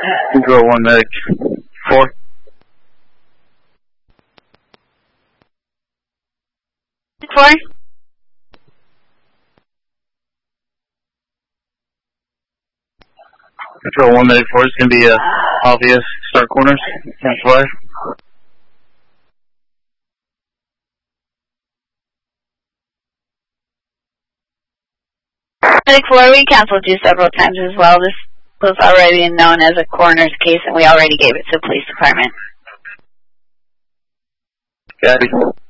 Control 1 medic 4. Control 1 medic 4 is going to be obvious start corners. Cancel 5. Medic 4, we canceled you several times as well. This was already known as a coroner's case, and we already gave it to the police department. Copy.